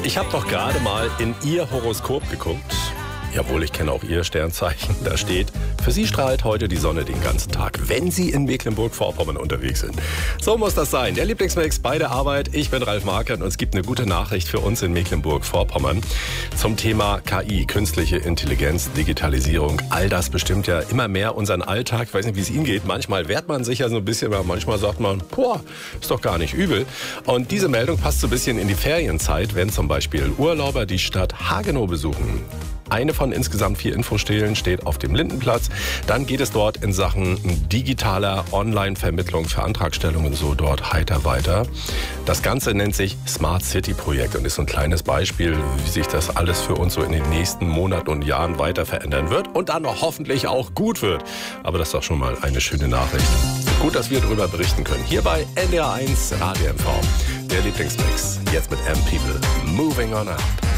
Ich habe doch gerade mal in Ihr Horoskop geguckt. Jawohl, ich kenne auch Ihr Sternzeichen. Da steht, für Sie strahlt heute die Sonne den ganzen Tag, wenn Sie in Mecklenburg-Vorpommern unterwegs sind. So muss das sein. Der Lieblingsmix bei der Arbeit. Ich bin Ralf Marquardt und es gibt eine gute Nachricht für uns in Mecklenburg-Vorpommern zum Thema KI, künstliche Intelligenz, Digitalisierung. All das bestimmt ja immer mehr unseren Alltag. Ich weiß nicht, wie es Ihnen geht. Manchmal wehrt man sich ja so ein bisschen, aber manchmal sagt man, boah, ist doch gar nicht übel. Und diese Meldung passt so ein bisschen in die Ferienzeit, wenn zum Beispiel Urlauber die Stadt Hagenow besuchen. Eine von insgesamt 4 Infostelen steht auf dem Lindenplatz. Dann geht es dort in Sachen digitaler Online-Vermittlung für Antragstellungen so dort heiter weiter. Das Ganze nennt sich Smart City Projekt und ist so ein kleines Beispiel, wie sich das alles für uns so in den nächsten Monaten und Jahren weiter verändern wird und dann noch hoffentlich auch gut wird. Aber das ist doch schon mal eine schöne Nachricht. Gut, dass wir darüber berichten können. Hier bei NDR1 Radio MV. Der Lieblingsmix. Jetzt mit M-People. Moving on up.